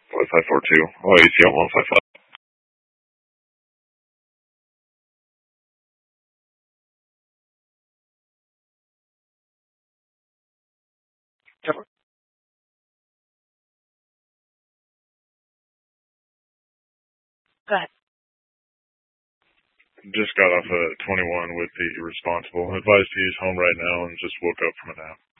5542. Oh, ACL 155. Go ahead. Just got off at 21 with the responsible. Advised he's home right now and just woke up from a nap.